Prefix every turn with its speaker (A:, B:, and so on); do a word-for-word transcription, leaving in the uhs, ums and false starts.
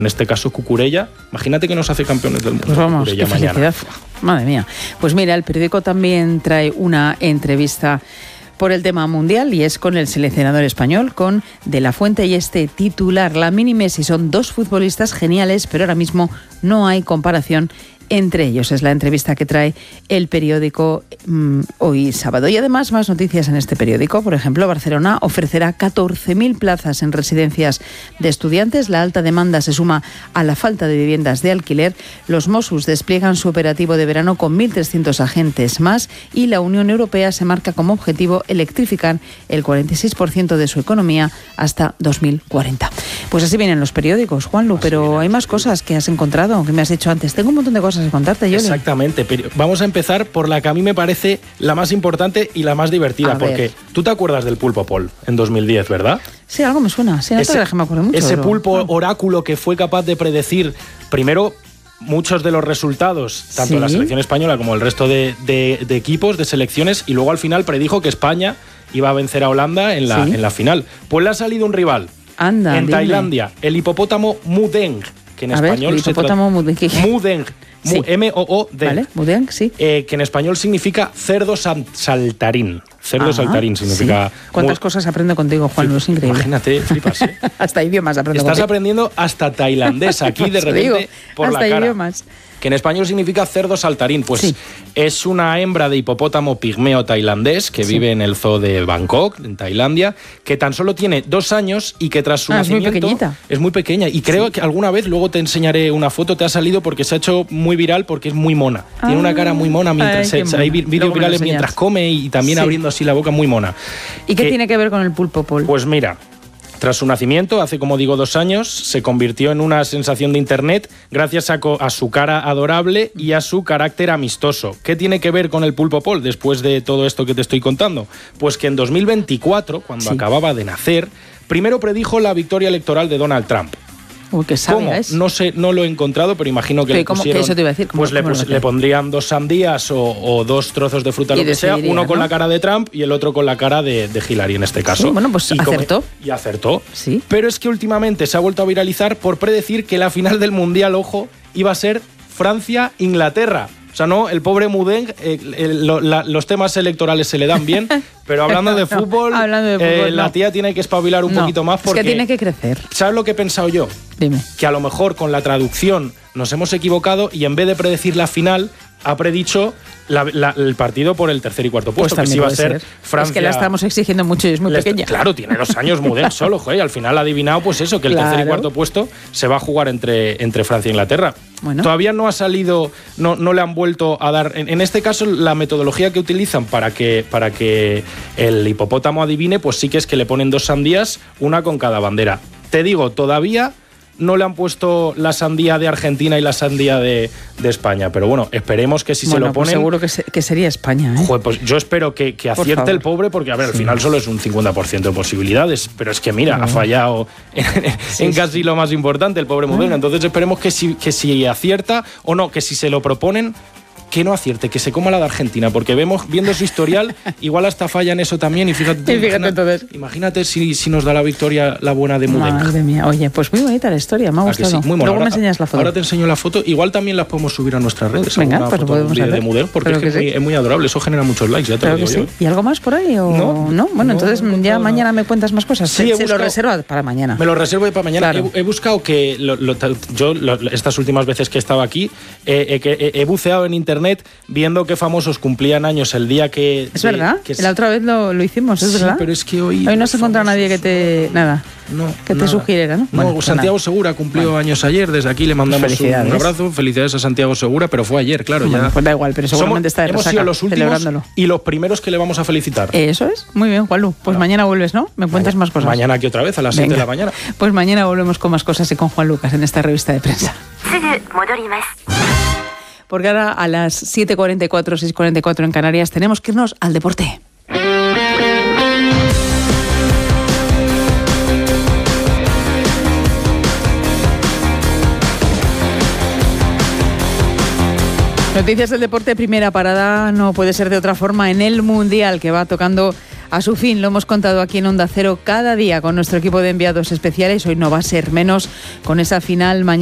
A: en este caso Cucurella. Imagínate que nos hace campeones del mundo.
B: Pues vamos,
A: Cucurella
B: qué
A: mañana.
B: felicidad. Madre mía. Pues mira, el periódico también trae una entrevista por el tema mundial y es con el seleccionador español, con De La Fuente, y este titular: Lamine y Messi son dos futbolistas geniales, pero ahora mismo no hay comparación entre ellos. Es la entrevista que trae el periódico mmm, hoy sábado. Y además más noticias en este periódico. Por ejemplo, Barcelona ofrecerá catorce mil plazas en residencias de estudiantes. La alta demanda se suma a la falta de viviendas de alquiler. Los Mossos despliegan su operativo de verano con mil trescientos agentes más y la Unión Europea se marca como objetivo electrificar el cuarenta y seis por ciento de su economía hasta dos mil cuarenta. Pues así vienen los periódicos, Juanlu, pero hay más cosas que has encontrado, que me has dicho antes. Tengo un montón de cosas que contarte, Yoli.
A: Exactamente, pero vamos a empezar por la que a mí me parece la más importante y la más divertida,
B: A
A: porque
B: ver.
A: tú te acuerdas del Pulpo Paul en dos mil diez, ¿verdad?
B: Sí, algo me suena. Sí, no
A: ese,
B: te que me acuerdo mucho.
A: Ese
B: pero...
A: pulpo
B: ah.
A: oráculo que fue capaz de predecir, primero, muchos de los resultados, tanto
B: Sí.
A: de la selección española como el resto de, de, de equipos, de selecciones, y luego al final predijo que España iba a vencer a Holanda en la,
B: Sí.
A: en la final. Pues le ha salido un rival.
B: Anda,
A: en
B: dime.
A: Tailandia, el hipopótamo Mudeng, que en
B: A ver,
A: español
B: el hipopótamo
A: se
B: Mudeng.
A: trata... Mudeng.
B: Sí.
A: M O O D.
B: Vale, Mudeng, sí.
A: Eh, que en español significa cerdo san- saltarín. Cerdo
B: Ah,
A: saltarín significa...
B: sí. ¿Cuántas
A: mu-
B: cosas aprendo contigo, Juan? Es increíble.
A: Imagínate, flipas, ¿eh?
B: Hasta idiomas aprendo
A: Estás
B: contigo.
A: aprendiendo hasta tailandés aquí de
B: Pues te
A: repente
B: digo,
A: por
B: hasta
A: la cara.
B: idiomas.
A: Que en español significa cerdo saltarín. Pues
B: Sí.
A: es una hembra de hipopótamo pigmeo tailandés que
B: Sí.
A: vive en el zoo de Bangkok, en Tailandia, que tan solo tiene dos años y que tras su
B: Ah, es muy
A: nacimiento
B: pequeñita.
A: es muy pequeña. Y creo que alguna vez, luego te enseñaré una foto, te ha salido porque se ha hecho muy viral porque es muy mona. Tiene una cara muy mona mientras
B: Ay, qué
A: se- hay
B: mona.
A: vi- vídeos
B: Luego me lo
A: virales
B: enseñas.
A: mientras come y también
B: Sí.
A: abriendo así la boca, muy mona.
B: ¿Y qué
A: Que-
B: tiene que ver con el pulpo, Paul?
A: Pues mira, tras su nacimiento, hace como digo dos años, se convirtió en una sensación de internet gracias a, co- a su cara adorable y a su carácter amistoso. ¿Qué tiene que ver con el Pulpo Paul después de todo esto que te estoy contando? Pues que en dos mil veinticuatro, cuando
B: Sí.
A: acababa de nacer, primero predijo la victoria electoral de Donald Trump.
B: Uy, qué sabia
A: ¿Cómo?
B: es.
A: No sé, no lo he encontrado, pero imagino que
B: Sí,
A: le
B: ¿cómo?
A: pusieron...
B: Que eso te iba a decir, ¿cómo-
A: Pues le,
B: cómo lo
A: pus-
B: hacía?
A: le pondrían dos sandías o, o dos trozos de fruta,
B: Y
A: lo que sea,
B: decidiría,
A: uno con
B: ¿no?
A: la cara de Trump y el otro con la cara de, de Hillary en este caso.
B: Sí, bueno, pues
A: Y come-
B: acertó.
A: Y acertó.
B: Sí.
A: Pero es que últimamente se ha vuelto a viralizar por predecir que la final del Mundial, ojo, iba a ser Francia-Inglaterra. O sea, no, el pobre Mudeng, eh, el- lo- la- los temas electorales se le dan bien, pero hablando de
B: No,
A: fútbol,
B: hablando de
A: eh,
B: fútbol,
A: la
B: no.
A: tía tiene que espabilar un
B: No,
A: poquito más porque...
B: Es que tiene que crecer.
A: ¿Sabes lo que he pensado yo?
B: Dime.
A: Que a lo mejor con la traducción nos hemos equivocado y en vez de predecir la final, ha predicho la- la- el partido por el tercer y cuarto
B: Pues
A: puesto, que
B: también
A: sí va a
B: puede
A: ser,
B: ser.
A: Francia.
B: Es que la estamos exigiendo mucho y es muy
A: Le est-
B: pequeña.
A: Claro, tiene dos años Mudeng solo, joder, y al final ha adivinado pues eso, que el tercer y
B: Claro.
A: cuarto puesto se va a jugar entre, entre Francia e Inglaterra.
B: Bueno.
A: Todavía no ha salido, no, no le han vuelto a dar. En, en este caso, la metodología que utilizan para que, para que el hipopótamo adivine, pues sí que es que le ponen dos sandías, una con cada bandera. Te digo, todavía no le han puesto la sandía de Argentina y la sandía de, de España. Pero bueno, esperemos que si
B: bueno,
A: se lo
B: pues
A: ponen.
B: seguro que, se- que sería España, ¿eh?
A: Joder, pues yo espero que, que
B: Por
A: acierte
B: favor.
A: el pobre, porque a ver, al final solo es un cincuenta por ciento de posibilidades, pero es que mira, ha fallado en,
B: Sí,
A: en
B: sí.
A: casi lo más importante el pobre Mudeng. Entonces esperemos que si, que si acierta, o no, que si se lo proponen, que no acierte, que se coma la de Argentina, porque vemos, viendo su historial, igual hasta falla en eso también, y fíjate,
B: Y fíjate
A: imagina-
B: entonces.
A: imagínate si, si nos da la victoria la buena de Mudeng.
B: Madre mía. Oye, pues muy bonita la historia, me ha
A: ¿A que
B: gustado.
A: sí? Muy mona.
B: Luego me
A: Ahora-
B: enseñas la foto.
A: Ahora te enseño la foto. Igual también las podemos subir a nuestras redes.
B: Venga,
A: alguna
B: pues lo
A: foto
B: podemos
A: de, de
B: hacer.
A: Mudeng, porque
B: Claro
A: es, que
B: que
A: es,
B: sí.
A: muy, es muy adorable. Eso genera muchos likes, ya te
B: Claro
A: lo
B: que
A: digo
B: sí.
A: yo.
B: ¿Y algo más por ahí? O...
A: No,
B: no. Bueno,
A: no,
B: entonces
A: no he
B: ya
A: encontrado
B: mañana
A: nada.
B: me cuentas más cosas.
A: Sí,
B: se
A: he
B: se lo
A: buscado-
B: reserva para mañana.
A: Me lo reservo para mañana.
B: Claro.
A: He, he buscado que lo- lo- yo lo- estas últimas veces que he estado aquí eh, eh, que he, he buceado en internet viendo qué famosos cumplían años el día que
B: Es
A: de-
B: verdad.
A: que
B: La otra vez lo, lo hicimos, es
A: Sí,
B: verdad.
A: pero es que hoy
B: Hoy no
A: los
B: se encontrado nadie que
A: famosos
B: te. Nada.
A: No,
B: que te
A: nada.
B: sugiriera, ¿no?
A: No,
B: Bueno, pues
A: Santiago
B: nada.
A: Segura cumplió
B: Bueno.
A: años ayer. Desde aquí le mandamos un,
B: Felicidades.
A: un abrazo. Felicidades a Santiago Segura, pero fue ayer, claro.
B: Bueno,
A: ya.
B: pues da igual, pero seguramente
A: Somos-
B: está de
A: hemos
B: resaca,
A: sido los últimos
B: celebrándolo.
A: y los primeros que le vamos a felicitar.
B: Eso es. Muy bien, Juanlu. Pues mañana vuelves, ¿no? Me cuentas más cosas.
A: Mañana aquí otra vez, a las siete de
B: Venga.
A: la mañana.
B: Pues mañana volvemos con más cosas y con Juan Lucas en esta revista de prensa. Porque ahora a las siete cuarenta y cuatro, seis cuarenta y cuatro en Canarias tenemos que irnos al deporte. Noticias del deporte, primera parada, no puede ser de otra forma, en el Mundial que va tocando a su fin. Lo hemos contado aquí en Onda Cero cada día con nuestro equipo de enviados especiales. Hoy no va a ser menos con esa final mañana.